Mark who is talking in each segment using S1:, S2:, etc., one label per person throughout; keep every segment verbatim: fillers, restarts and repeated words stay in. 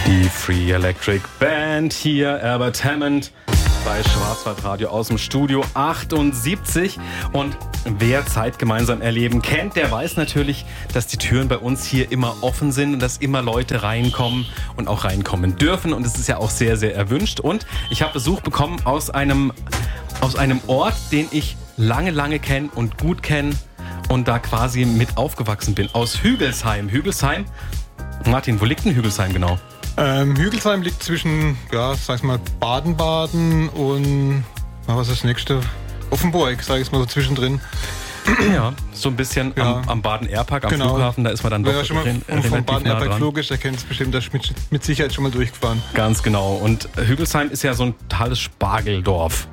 S1: Die Free Electric Band hier, Albert Hammond bei Schwarzwaldradio aus dem Studio achtundsiebzig. Und wer Zeit gemeinsam erleben kennt, der weiß natürlich, dass die Türen bei uns hier immer offen sind und dass immer Leute reinkommen und auch reinkommen dürfen. Und es ist ja auch sehr, sehr erwünscht. Und ich habe Besuch bekommen aus einem, aus einem Ort, den ich lange, lange kenne und gut kenne und da quasi mit aufgewachsen bin. Aus Hügelsheim. Hügelsheim. Martin, wo liegt denn Hügelsheim genau?
S2: Ähm, Hügelsheim liegt zwischen, ja, sag ich mal, Baden-Baden und, was ist das nächste? Offenburg, sag ich mal so zwischendrin.
S1: Ja, so ein bisschen
S2: ja.
S1: am, am Baden-Airpark, am
S2: genau.
S1: Flughafen, da ist man dann doch
S2: ja, schon mal
S1: re-
S2: vom, vom Baden-Airpark nah flog ist, der kennt es bestimmt, da ist mit, mit Sicherheit schon mal durchgefahren.
S1: Ganz genau. Und Hügelsheim ist ja so ein totales Spargeldorf.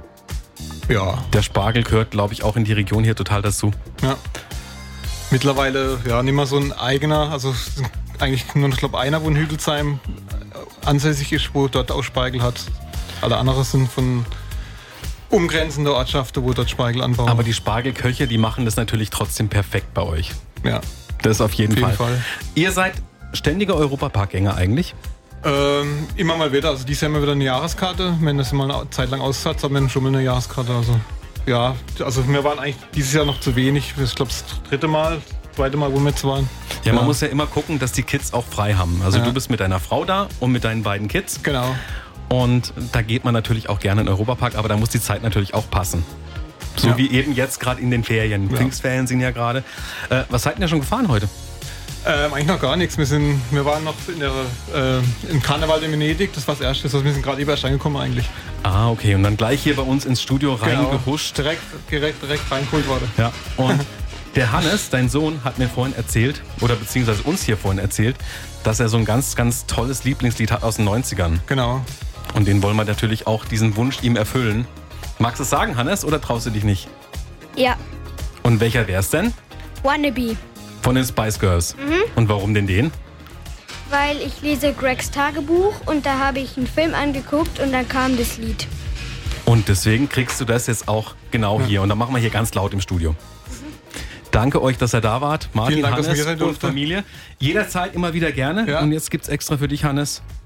S2: Ja.
S1: Der Spargel gehört, glaube ich, auch in die Region hier total dazu.
S2: Ja. Mittlerweile, ja, nicht mehr so ein eigener, also eigentlich nur, ich glaube, einer, wo in Hügelsheim ansässig ist, wo dort auch Spargel hat. Alle anderen sind von umgrenzender Ortschaften, wo dort Spargel anbauen.
S1: Aber die Spargelköche, die machen das natürlich trotzdem perfekt bei euch.
S2: Ja.
S1: Das ist auf jeden,
S2: auf jeden
S1: Fall.
S2: Fall.
S1: Ihr seid ständige Europaparkgänger eigentlich?
S2: Ähm, immer mal wieder. Also dieses Jahr haben wir wieder eine Jahreskarte. Wenn das mal eine Zeit lang ausgesetzt haben, wir schon mal eine Jahreskarte. Also ja, also wir waren eigentlich dieses Jahr noch zu wenig. Ich glaube, das dritte Mal, zweite Mal, wo wir jetzt waren.
S1: Ja, man ja. muss ja immer gucken, dass die Kids auch frei haben. Also ja. du bist mit deiner Frau da und mit deinen beiden Kids.
S2: Genau.
S1: Und da geht man natürlich auch gerne in den Europapark, aber da muss die Zeit natürlich auch passen. So ja. wie eben jetzt gerade in den Ferien.
S2: Ja.
S1: Pfingstferien sind ja gerade. Äh, was seid ihr denn schon gefahren heute?
S2: Ähm, eigentlich noch gar nichts. Wir, sind, wir waren noch in der, äh, im Karneval in Venedig. Das war das Erste. Also wir sind gerade eben erst angekommen eigentlich.
S1: Ah, okay. Und dann gleich hier bei uns ins Studio reingehuscht.
S2: Genau. Direkt, direkt, direkt reingeholt worden.
S1: Ja. Und der Hannes, dein Sohn, hat mir vorhin erzählt, oder beziehungsweise uns hier vorhin erzählt, dass er so ein ganz, ganz tolles Lieblingslied hat aus den neunzigern.
S2: Genau.
S1: Und den wollen wir natürlich auch, diesen Wunsch ihm erfüllen. Magst du es sagen, Hannes, oder traust du dich nicht?
S3: Ja.
S1: Und welcher wär's denn?
S3: Wannabe.
S1: Von den Spice Girls.
S3: Mhm.
S1: Und warum denn den?
S3: Weil ich lese Gregs Tagebuch und da habe ich einen Film angeguckt und dann kam das Lied.
S1: Und deswegen kriegst du das jetzt auch genau ja. hier. Und dann machen wir hier ganz laut im Studio. Danke euch, dass ihr da wart. Martin,
S2: Dank,
S1: Hannes
S2: und
S1: Familie. Jederzeit immer wieder gerne.
S2: Ja.
S1: Und jetzt gibt's extra für dich, Hannes,